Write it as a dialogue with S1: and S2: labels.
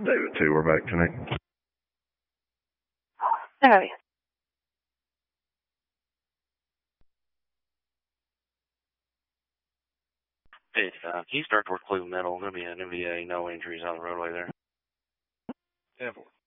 S1: David 2, we're back tonight.
S2: Sorry.
S3: Hey, can you start toward Cleveland Metal? Going to be an MVA, no injuries on the roadway there.
S4: 10-4.